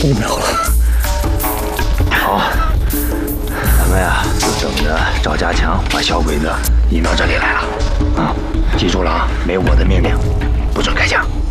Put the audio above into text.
5秒了。 好，咱们呀就等着赵家强把小鬼子引到这里来了。啊，记住了啊，没我的命令，不准开枪。